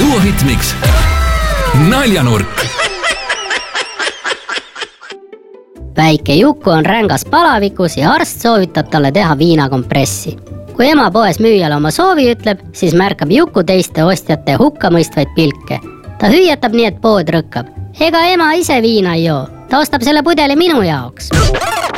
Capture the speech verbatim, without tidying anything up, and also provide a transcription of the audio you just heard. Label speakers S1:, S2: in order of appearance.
S1: suuhitmiks naljanurk.
S2: Väike Juku on rängas palavikus ja arst soovitab talle teha viinakompressi. Kui ema poes müüjale oma soovi ütleb, siis märkab Juku teiste ostjate hukkamõistvaid pilke. Ta hüüatab nii, et pood rõkkab. Ega ema ise viina ei joo. Ta ostab selle pudeli minu jaoks.